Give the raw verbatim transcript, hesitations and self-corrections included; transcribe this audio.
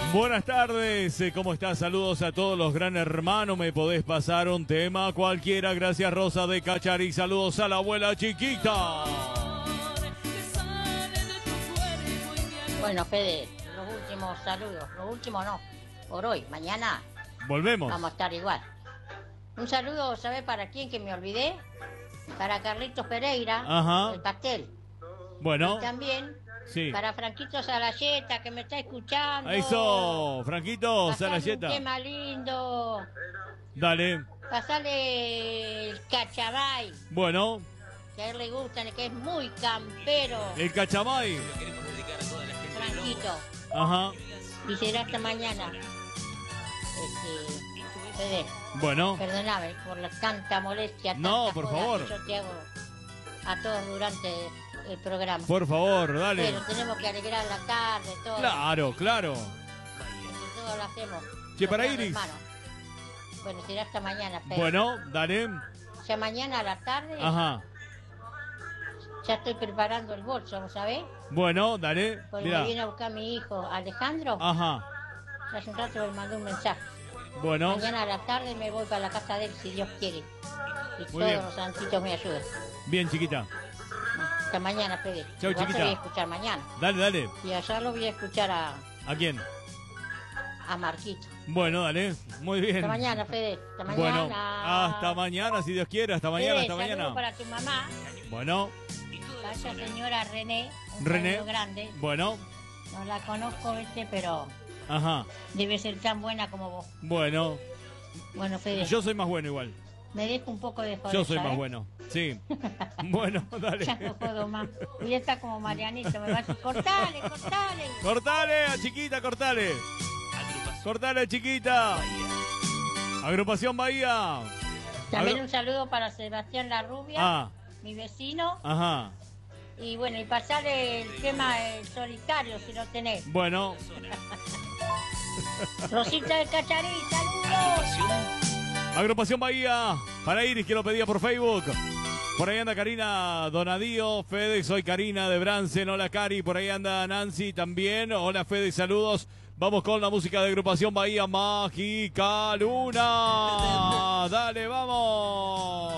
Buenas tardes, eh, ¿cómo estás? Saludos a todos los gran hermanos. Me podés pasar un tema cualquiera. Gracias, Rosa de Cachari. Saludos a la abuela chiquita. Bueno, Fede, los últimos saludos. Los últimos no, por hoy. Mañana Volvemos. vamos a estar igual. Un saludo, ¿sabes para quién que me olvidé? Para Carlitos Pereira, Ajá. el pastel. Bueno, Y también sí. para Franquito Salayeta, que me está escuchando. Eso, Franquito Pasale un Salayeta. tema lindo. Dale. Pasale el cachabay, Bueno, que a él le gusta, que es muy campero. el cachamay. Franquito. Ajá. Y será hasta mañana. Este, Fede, Bueno, perdóname por la tanta molestia. No, tanta por joda favor. que yo te hago a todos durante el programa. por favor, dale. Pero tenemos que alegrar la tarde, todo. Claro, claro. Porque todo lo hacemos. Che, para Los Iris. hermanos. Bueno, será hasta mañana, Fede. Bueno, dale. Ya mañana a la tarde Ajá. ya estoy preparando el bolso, ¿no sabés? Bueno, dale. Porque me Mira. viene a buscar mi hijo Alejandro. Ajá. Hace un rato me mandó un mensaje. Bueno, Mañana a la tarde me voy para la casa de él, si Dios quiere. Y Muy todos bien. los santitos me ayudan. bien, chiquita. Hasta mañana, Fede. Chau, Igual chiquita. te voy a escuchar mañana. Dale, dale. Y allá lo voy a escuchar a, ¿A quién? a Marquito. Bueno, dale. Muy bien. Hasta mañana, Fede. Hasta mañana. Bueno, hasta mañana, si Dios quiere. Hasta mañana, Fede, hasta saludo mañana. para tu mamá, Bueno, vaya señora René. Un René. saludo grande. bueno. No la conozco, este, pero Ajá. debe ser tan buena como vos. Bueno, Bueno, Fede, yo soy más bueno igual. me dejo un poco de joder. Yo soy ¿sabes? más bueno. Sí. Bueno, dale. Ya no jodo más. Voy a estar como Marianito, me va a decir, cortale, cortale. Cortale, a chiquita, cortale. Cortale, chiquita. Agrupación Bahía. También Agru- un saludo para Sebastián La Rubia, Ah, mi vecino. ajá. Y bueno, y pasarle el tema el solitario, si lo tenés. Bueno, Rosita del Cacharí, saludos. Agrupación Bahía. Para Iris, que lo pedía por Facebook. Por ahí anda Karina Donadío. Fede, soy Karina de Bransen. Hola, Cari. Por ahí anda Nancy también. Hola, Fede, saludos. Vamos con la música de Agrupación Bahía Mágica Luna. Dale, vamos.